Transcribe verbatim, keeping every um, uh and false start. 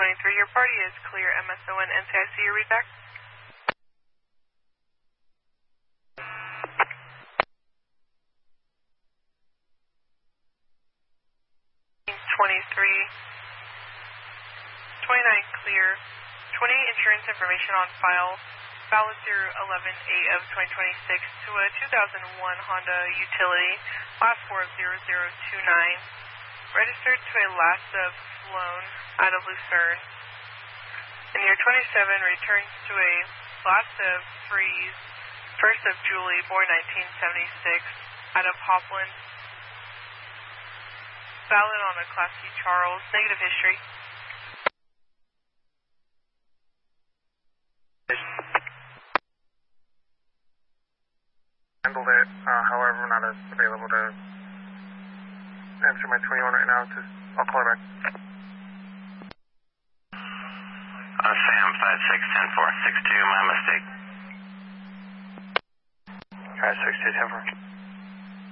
twenty-three. Your party is clear. M S O N N C I C, your read back. twenty-three. twenty-nine clear. twenty-eight insurance information on file. Valid through eleven eight of twenty twenty-six to a two thousand one Honda Utility, last four of zero zero two nine. Registered to a last of flown out of Lucerne. And year twenty-seven returns to a last of freeze, first of Julie, born nineteen seventy-six, out of Hopland. Valid on a Class C Charles, negative history. Handled it, uh, however, not available to answer my twenty-one right now. Just, I'll call her back. Uh, Sam, five six ten four six two, my mistake. five six two ten four.